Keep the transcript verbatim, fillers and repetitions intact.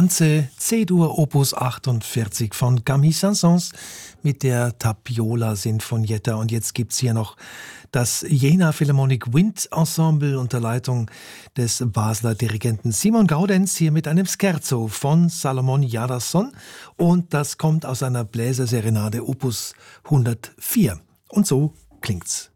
Romanze C-Dur Opus achtundvierzig von Camille Saint-Saëns mit der Tapiola Sinfonietta. Und jetzt gibt's hier noch das Jena Philharmonic Wind Ensemble unter Leitung des Basler Dirigenten Simon Gaudenz, hier mit einem Scherzo von Salomon Jadasson. Und das kommt aus einer Bläserserenade Opus hundertvier. Und so klingt's.